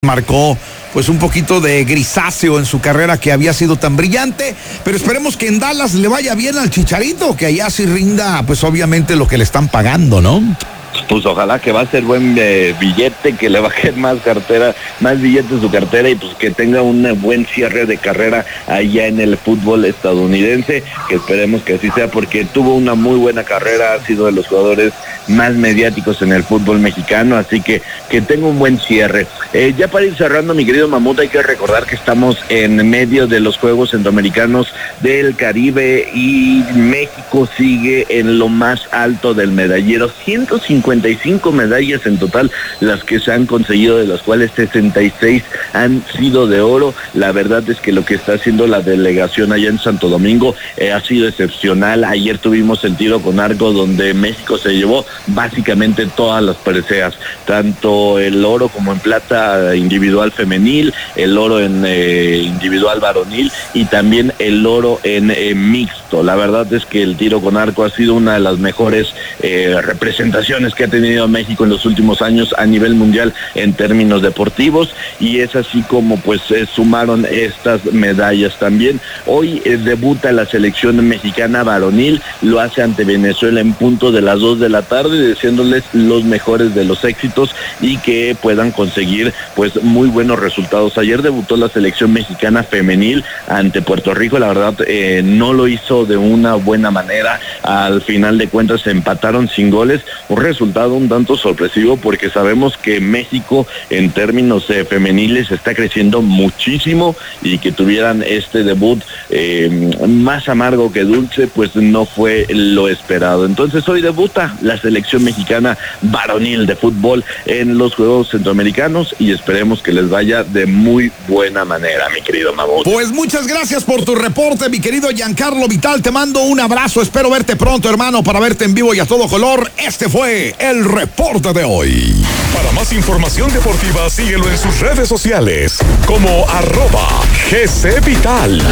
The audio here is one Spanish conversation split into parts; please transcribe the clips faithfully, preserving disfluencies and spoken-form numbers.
Marcó pues un poquito de grisáceo en su carrera que había sido tan brillante, pero esperemos que en Dallas le vaya bien al Chicharito, que allá sí rinda pues obviamente lo que le están pagando, ¿no? Pues ojalá que va a ser buen eh, billete, que le bajen más cartera, más billetes en su cartera y pues que tenga un buen cierre de carrera allá en el fútbol estadounidense, que esperemos que así sea porque tuvo una muy buena carrera, ha sido de los jugadores más mediáticos en el fútbol mexicano, así que que tenga un buen cierre. Eh, ya para ir cerrando, mi querido Mamut, hay que recordar que estamos en medio de los Juegos Centroamericanos del Caribe y México sigue en lo más alto del medallero, ciento cincuenta y cinco medallas en total las que se han conseguido, de las cuales sesenta y seis han sido de oro. La verdad es que lo que está haciendo la delegación allá en Santo Domingo eh, ha sido excepcional. Ayer tuvimos el tiro con arco donde México se llevó básicamente todas las preseas, tanto el oro como en plata individual femenil, el oro en eh, individual varonil y también el oro en eh, mixto. La verdad es que el tiro con arco ha sido una de las mejores eh, representaciones que ha tenido México en los últimos años a nivel mundial en términos deportivos, y es así como pues eh, sumaron estas medallas también. Hoy eh, debuta la selección mexicana varonil, lo hace ante Venezuela en punto de las dos de la tarde, deseándoles los mejores de los éxitos y que puedan conseguir pues muy buenos resultados. Ayer debutó la selección mexicana femenil ante Puerto Rico, la verdad eh, no lo hizo de una buena manera, al final de cuentas se empataron sin goles, un resultado un tanto sorpresivo porque sabemos que México en términos eh, femeniles está creciendo muchísimo, y que tuvieran este debut eh, más amargo que dulce pues no fue lo esperado. Entonces hoy debuta la selección mexicana varonil de fútbol en los Juegos Centroamericanos y esperemos que les vaya de muy buena manera, mi querido Mamut. Pues muchas gracias por tu reporte, mi querido Giancarlo Vital, te mando un abrazo, espero verte pronto, hermano, para verte en vivo y a todo color. Este fue el reporte de hoy. Para más información deportiva, síguelo en sus redes sociales como arroba G C Vital.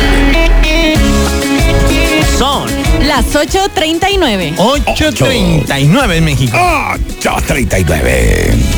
Son las ocho treinta y nueve. ocho treinta y nueve en México. ocho treinta y nueve.